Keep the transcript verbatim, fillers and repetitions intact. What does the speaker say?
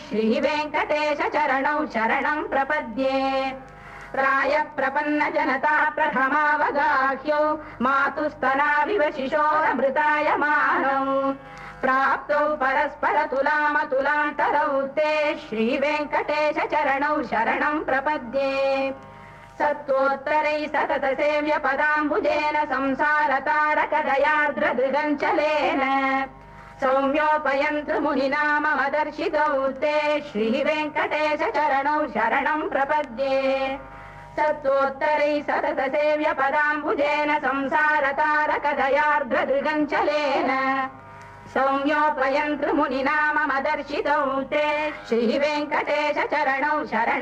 श्रीवेङ्कटेश चरणौ शरणं प्रपद्ये प्राय प्रपन्न जनता प्रथमावगाह्यौ मातुस्तनाविव शिशोरमृतायमानौ प्राप्तौ परस्पर तुलामतुलान्तरौ ते श्रीवेङ्कटेश चरणौ शरणं प्रपद्ये सत्त्वोत्तरैः सतत सेव्य पदाम्बुजेन संसारतारकदयार्द्रदृगञ्चलेन सौम्योपयन्तृ मुनिना मम दर्शितौ ते श्रीवेङ्कटेश चरणौ शरणं प्रपद्ये सत्त्वोत्तरैः सतत सेव्य पदाम्बुजेन संसारतारकदयार्द्रदृगञ्चलेन सौम्योपयन्तृ मुनिना मम दर्शितौ ते श्रीवेङ्कटेश चरणौ शरणं